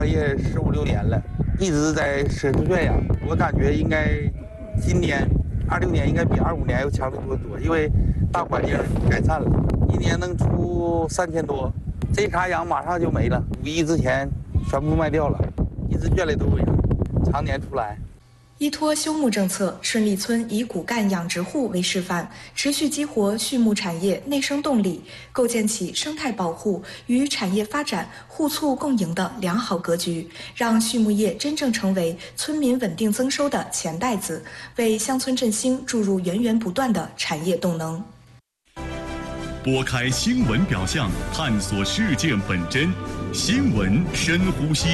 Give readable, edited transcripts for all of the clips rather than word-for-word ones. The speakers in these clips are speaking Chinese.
也15、16年了，一直在奢侈圈养。我感觉应该今年26年应该比25年要强得多，因为大环境改善了，一年能出3000多。这茬羊马上就没了，5一之前全部卖掉了，一只圈里都有羊，常年出来。 依托休牧政策，顺利村以骨干养殖户为示范，持续激活畜牧产业内生动力，构建起生态保护与产业发展互促共赢的良好格局，让畜牧业真正成为村民稳定增收的钱袋子，为乡村振兴注入源源不断的产业动能。 拨开新闻表象，探索事件本真，新闻深呼吸。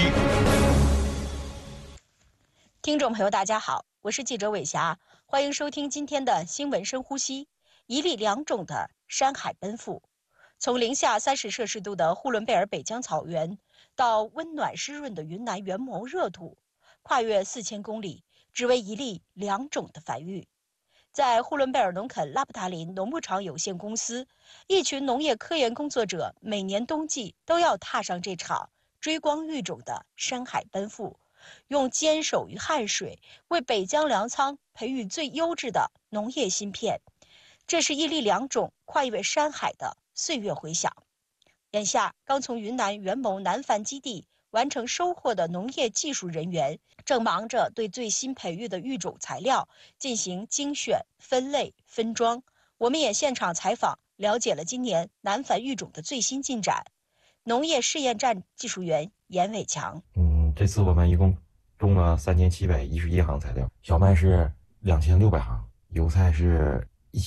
听众朋友，大家好，我是记者伟霞，欢迎收听今天的新闻深呼吸。一粒两种的山海奔赴，从零下30摄氏度的呼伦贝尔北疆草原，到温暖湿润的云南元谋热土，跨越4000公里，只为一粒两种的繁育。在呼伦贝尔农垦拉布达林农牧场有限公司，一群农业科研工作者每年冬季都要踏上这场追光育种的山海奔赴。用坚守与汗水为北疆粮仓培育最优质的农业芯片，这是一粒两种跨越山海的岁月回响。眼下刚从云南元谋南繁基地完成收获的农业技术人员，正忙着对最新培育的育种材料进行精选、分类、分装。我们也现场采访，了解了今年南繁育种的最新进展。农业试验站技术员严伟强。 这次我们一共种了3711行材料，小麦是2600行，油菜是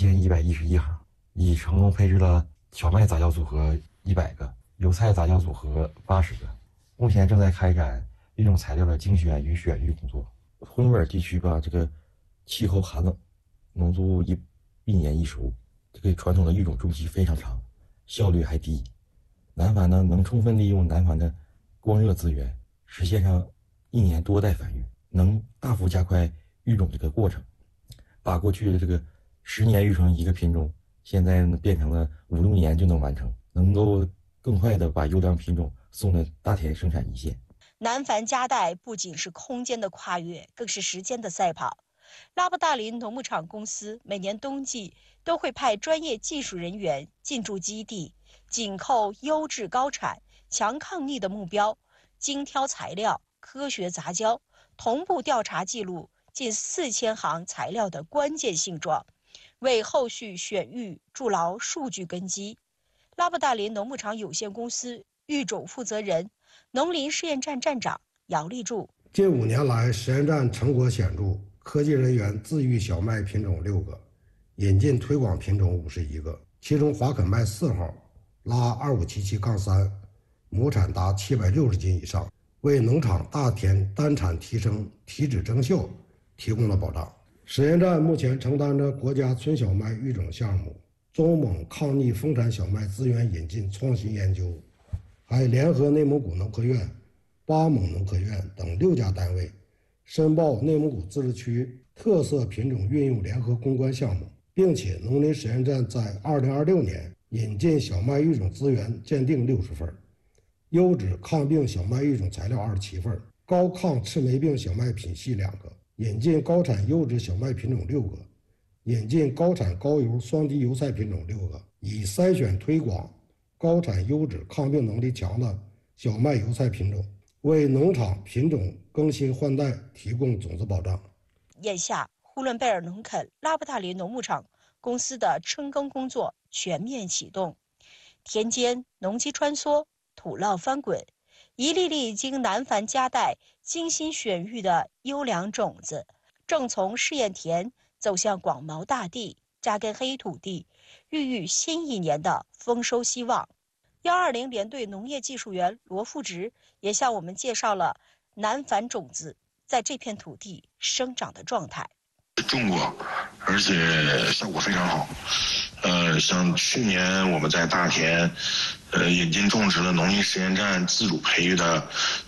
1111行，已成功配置了小麦杂交组合100个，油菜杂交组合80个。目前正在开展育种材料的精选与选育工作。呼伦贝尔地区吧，这个气候寒冷，农作物一年一熟，这个传统的育种周期非常长，效率还低。南繁呢，能充分利用南繁的光热资源，实现上1年多代繁育，能大幅加快育种这个过程，把过去的这个10年育成一个品种，现在变成了5、6年就能完成，能够更快的把优良品种送到大田生产一线。 南繁加代不仅是空间的跨越，更是时间的赛跑。拉布达林农牧场公司每年冬季都会派专业技术人员进驻基地，紧扣优质高产、强抗逆的目标，精挑材料，科学杂交，同步调查记录近4000行材料的关键性状，为后续选育筑牢数据根基。拉布达林农牧场有限公司育种负责人、农林试验站站长姚立柱： 近5年来，实验站成果显著，科技人员自育小麦品种6个，引进推广品种51个，其中华肯麦4号拉2577-3，亩产达760斤以上，为农场大田单产提升、体脂增效提供了保障。实验站目前承担着国家村小麦育种项目、中蒙抗逆丰产小麦资源引进创新研究，还联合内蒙古农科院、巴蒙农科院等6家单位申报内蒙古自治区特色品种运用联合攻关项目，并且农林实验站在2026年引进小麦育种资源鉴定60份，优质抗病小麦育种材料27份，高抗赤霉病小麦品系2个，引进高产优质小麦品种6个，引进高产高油双低油菜品种6个，以筛选推广高产优质抗病能力强的小麦油菜品种，为农场品种更新换代提供种子保障。 眼下，呼伦贝尔农垦拉布达林农牧场公司的春耕工作全面启动，田间农机穿梭，土涝翻滚，一粒粒经南繁加代精心选育的优良种子，正从试验田走向广袤大地，扎根黑土地，孕育新一年的丰收希望。120联队农业技术员罗富植也向我们介绍了南繁种子在这片土地生长的状态。 种过，而且效果非常好。像去年我们在大田，引进种植了农林实验站自主培育的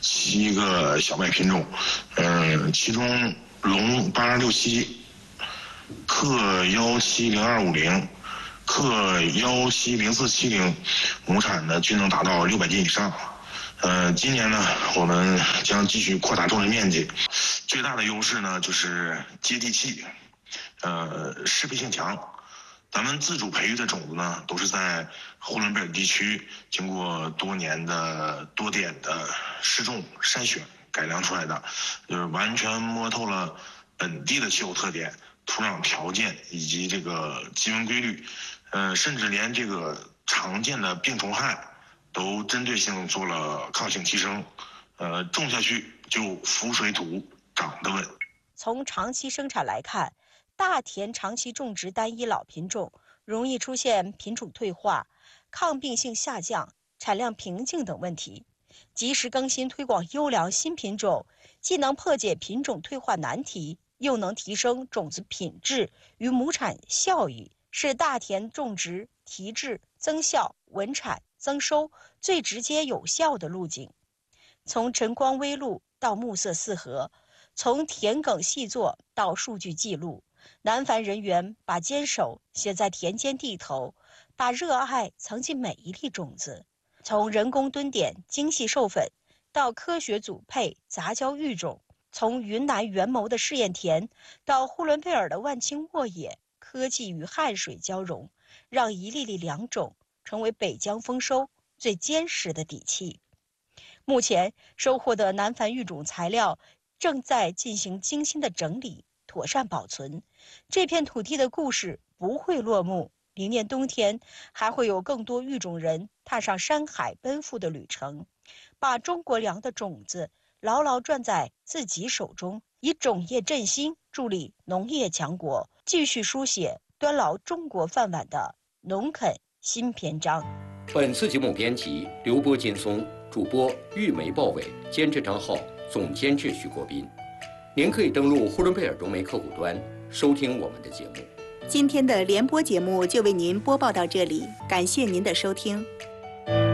7个小麦品种，其中龙8267、克170-250、克170-470亩产呢均能达到600斤以上。 今年呢，我们将继续扩大种植面积，最大的优势呢就是接地气，适配性强。咱们自主培育的种子呢，都是在呼伦贝尔地区经过多点的试种筛选改良出来的，就是完全摸透了本地的气候特点、土壤条件以及这个基温规律，甚至连这个常见的病虫害都针对性做了抗性提升，种下去就浮水土，长得稳。 从长期生产来看，大田长期种植单一老品种，容易出现品种退化、抗病性下降、产量瓶颈等问题。及时更新推广优良新品种，既能破解品种退化难题，又能提升种子品质与亩产效益，是大田种植提质、增效、稳产、增收最直接有效的路径。从晨光微露到暮色四合，从田埂细作到数据记录，南繁人员把坚守写在田间地头，把热爱藏进每一粒种子。从人工蹲点精细授粉到科学组配杂交育种，从云南元谋的试验田到呼伦贝尔的万顷沃野，科技与汗水交融，让一粒粒良种成为北疆丰收最坚实的底气。目前收获的南繁育种材料正在进行精心的整理，妥善保存。这片土地的故事不会落幕，明年冬天还会有更多育种人踏上山海奔赴的旅程，把中国粮的种子牢牢攥在自己手中，以种业振兴助力农业强国，继续书写端牢中国饭碗的农垦新篇章。 本次节目编辑刘波、金松，主播玉梅、鲍伟，监制张浩，总监制徐国斌。您可以登录呼伦贝尔融媒客户端收听我们的节目。 今天的联播节目就为您播报到这里，感谢您的收听。